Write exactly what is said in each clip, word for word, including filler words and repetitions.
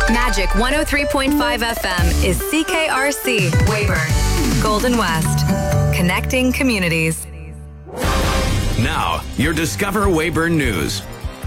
Magic one oh three point five F M is C K R C, Weyburn, Golden West, connecting communities. Now, your Discover Weyburn News.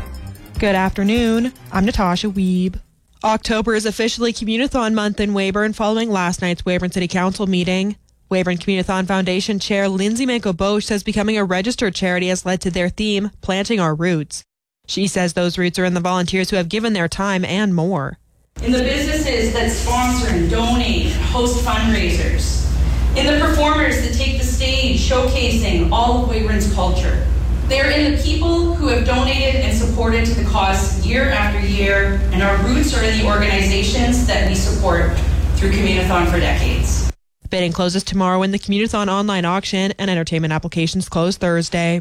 Good afternoon. I'm Natasha Wiebe. October is officially Communithon month in Weyburn following last night's Weyburn City Council meeting. Weyburn Communithon Foundation Chair Lindsay Manco-Bosch says becoming a registered charity has led to their theme, Planting Our Roots. She says those roots are in the volunteers who have given their time and more. In the businesses that sponsor and donate and host fundraisers. In the performers that take the stage showcasing all of Weyburn's culture. They're in the people who have donated and supported to the cause year after year, and our roots are in the organizations that we support through Communithon for decades. Bidding closes tomorrow in the Communithon online auction, and entertainment applications close Thursday.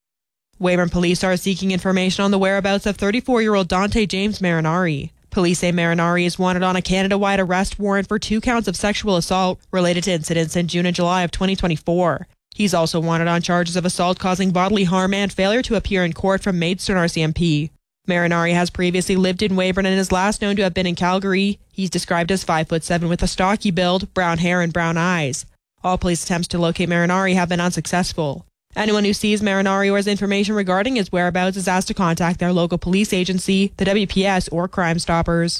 Weyburn police are seeking information on the whereabouts of thirty-four-year-old Dante James Marinari. Police say Marinari is wanted on a Canada-wide arrest warrant for two counts of sexual assault related to incidents in June and July of twenty twenty-four. He's also wanted on charges of assault causing bodily harm and failure to appear in court from Maidstone R C M P. Marinari has previously lived in Weyburn and is last known to have been in Calgary. He's described as five foot seven with a stocky build, brown hair and brown eyes. All police attempts to locate Marinari have been unsuccessful. Anyone who sees Marinari or has information regarding his whereabouts is asked to contact their local police agency, the W P S, or Crime Stoppers.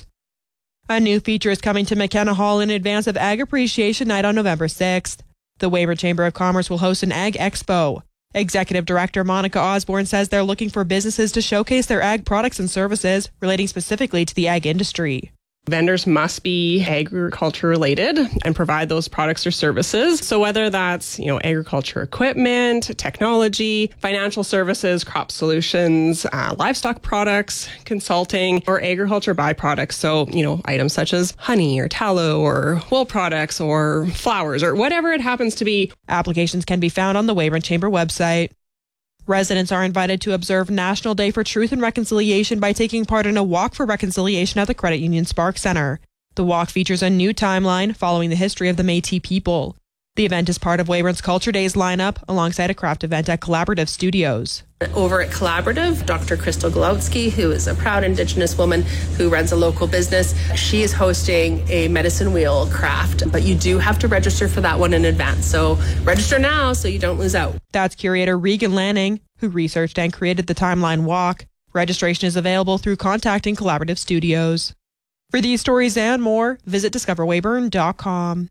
A new feature is coming to McKenna Hall in advance of Ag Appreciation Night on November sixth. The Weyburn Chamber of Commerce will host an Ag Expo. Executive Director Monica Osborne says they're looking for businesses to showcase their ag products and services relating specifically to the ag industry. Vendors must be agriculture related and provide those products or services. So whether that's, you know, agriculture equipment, technology, financial services, crop solutions, uh, livestock products, consulting, or agriculture byproducts. So, you know, items such as honey or tallow or wool products or flowers or whatever it happens to be. Applications can be found on the Weyburn Chamber website. Residents are invited to observe National Day for Truth and Reconciliation by taking part in a walk for reconciliation at the Credit Union Spark Centre. The walk features a new timeline following the history of the Métis people. The event is part of Weyburn's Culture Days lineup alongside a craft event at Collaborative Studios. Over at Collaborative, Doctor Crystal Golowski, who is a proud Indigenous woman who runs a local business, she is hosting a medicine wheel craft, but you do have to register for that one in advance. So register now so you don't lose out. That's curator Regan Lanning, who researched and created the Timeline Walk. Registration is available through contacting Collaborative Studios. For these stories and more, visit discover weyburn dot com.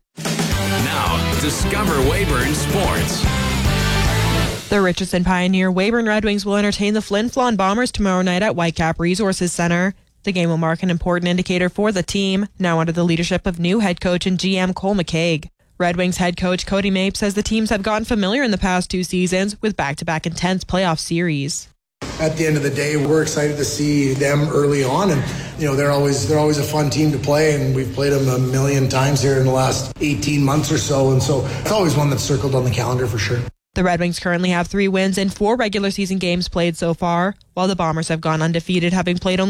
Now, Discover Weyburn Sports. The Richardson Pioneer Weyburn Red Wings will entertain the Flin Flon Bombers tomorrow night at Whitecap Resources Centre. The game will mark an important indicator for the team, now under the leadership of new head coach and G M Cole McCaig. Red Wings head coach Cody Mapes says the teams have gotten familiar in the past two seasons with back-to-back intense playoff series. At the end of the day, we're excited to see them early on, and you know they're always they're always a fun team to play, and we've played them a million times here in the last eighteen months or so, and so it's always one that's circled on the calendar for sure. The Red Wings currently have three wins in four regular season games played so far, while the Bombers have gone undefeated, having played only